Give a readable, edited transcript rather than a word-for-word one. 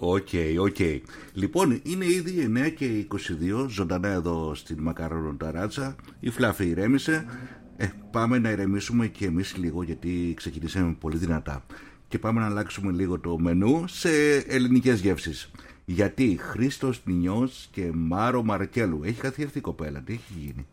Οκ. Λοιπόν, είναι ήδη 9:22, ζωντανά εδώ στην Μακαρόνο Ταράτσα. Η Φλάφη ηρέμησε. Πάμε να ηρεμήσουμε και εμείς λίγο, γιατί ξεκινήσαμε πολύ δυνατά. Και πάμε να αλλάξουμε λίγο το μενού σε ελληνικές γεύσεις. Γιατί Χρήστος Νινιός και Μάρο Μαρκέλου. Έχει καθιερθεί η κοπέλα, τι έχει γίνει?